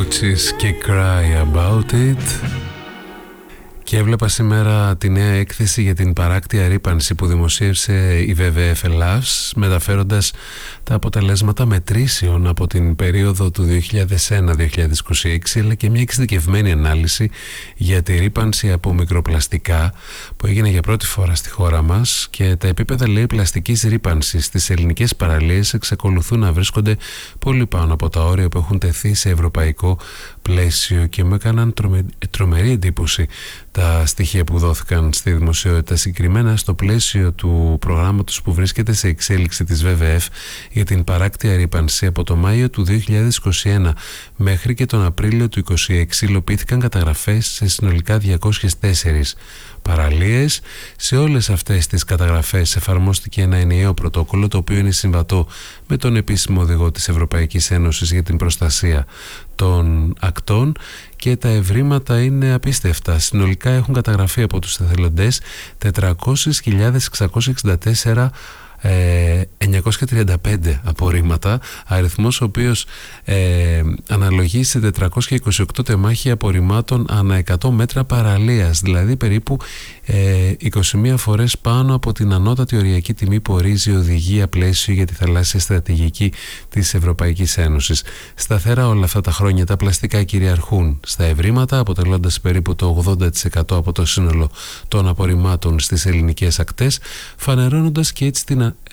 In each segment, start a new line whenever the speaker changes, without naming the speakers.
Coaches και Cry About It. Και έβλεπα σήμερα τη νέα έκθεση για την παράκτια ρύπανση που δημοσίευσε η WWF Ελλάς, μεταφέροντας τα αποτελέσματα μετρήσεων από την περίοδο του 2001-2026, αλλά και μια εξειδικευμένη ανάλυση για τη ρύπανση από μικροπλαστικά που έγινε για πρώτη φορά στη χώρα μας. Και τα επίπεδα, λέει, πλαστικής ρύπανσης στις ελληνικές παραλίες εξακολουθούν να βρίσκονται πολύ πάνω από τα όρια που έχουν τεθεί σε ευρωπαϊκό πλαίσιο, και μου έκαναν τρομερή εντύπωση τα στοιχεία που δόθηκαν στη δημοσιότητα, συγκεκριμένα στο πλαίσιο του προγράμματος που βρίσκεται σε εξέλιξη της WWF για την παράκτια ρύπανση. Από το Μάιο του 2021 μέχρι και τον Απρίλιο του 2026 υλοποιήθηκαν καταγραφές σε συνολικά 204 παραλίες. Σε όλες αυτές τις καταγραφές εφαρμόστηκε ένα ενιαίο πρωτόκολλο, το οποίο είναι συμβατό με τον επίσημο οδηγό της Ευρωπαϊκής Ένωσης για την προστασία των ακτών, και τα ευρήματα είναι απίστευτα. Συνολικά έχουν καταγραφεί από τους εθελοντές 400.664 935 απορρίμματα, αριθμός ο οποίος αναλογεί σε 428 τεμάχια απορριμμάτων ανά 100 μέτρα παραλίας, δηλαδή περίπου 21 φορές πάνω από την ανώτατη οριακή τιμή που ορίζει η οδηγία πλαίσιο για τη θαλάσσια στρατηγική της Ευρωπαϊκής Ένωσης. Σταθερά όλα αυτά τα χρόνια τα πλαστικά κυριαρχούν στα ευρήματα, αποτελώντας περίπου το 80% από το σύνολο των απορριμμάτων στις ελληνικές ακτές, φανερώνοντας και έτσι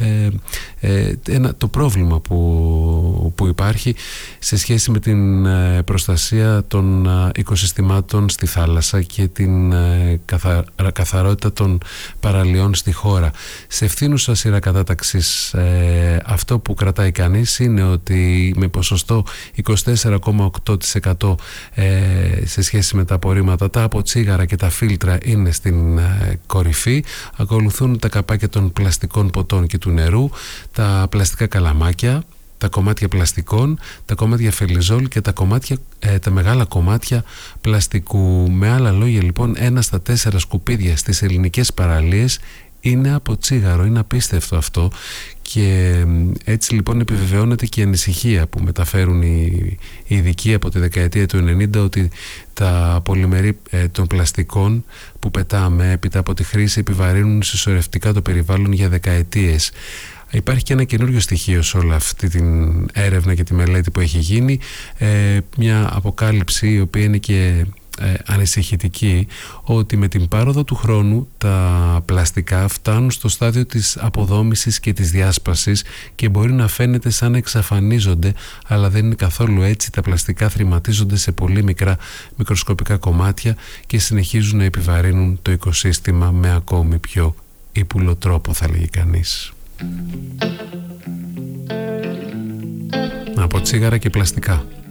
το πρόβλημα που υπάρχει σε σχέση με την προστασία των οικοσυστημάτων στη θάλασσα και την καθαρότητα των παραλιών στη χώρα. Σε ευθύνουσα σειρά κατάταξης, αυτό που κρατάει κανείς είναι ότι με ποσοστό 24,8% σε σχέση με τα απορρίμματα, τα από τσίγαρα και τα φίλτρα είναι στην κορυφή. Ακολουθούν τα καπάκια των πλαστικών ποτών και του νερού, τα πλαστικά καλαμάκια, τα κομμάτια πλαστικών, τα κομμάτια φελιζόλ και τα μεγάλα κομμάτια πλαστικού. Με άλλα λόγια, λοιπόν, 1 στα 4 σκουπίδια στις ελληνικές παραλίες είναι από τσίγαρο. Είναι απίστευτο αυτό, και έτσι λοιπόν επιβεβαιώνεται και η ανησυχία που μεταφέρουν οι ειδικοί από τη δεκαετία του 90, ότι τα πολυμερή των πλαστικών που πετάμε έπειτα από τη χρήση επιβαρύνουν συσσωρευτικά το περιβάλλον για δεκαετίες. Υπάρχει και ένα καινούριο στοιχείο σε όλη αυτή την έρευνα και τη μελέτη που έχει γίνει, μια αποκάλυψη η οποία είναι και ανησυχητική, ότι με την πάροδο του χρόνου τα πλαστικά φτάνουν στο στάδιο της αποδόμησης και της διάσπασης και μπορεί να φαίνεται σαν να εξαφανίζονται, αλλά δεν είναι καθόλου έτσι. Τα πλαστικά θρηματίζονται σε πολύ μικρά μικροσκοπικά κομμάτια και συνεχίζουν να επιβαρύνουν το οικοσύστημα με ακόμη πιο ύπουλο τρόπο, θα λέγει κανείς. Από τσίγαρα και πλαστικά.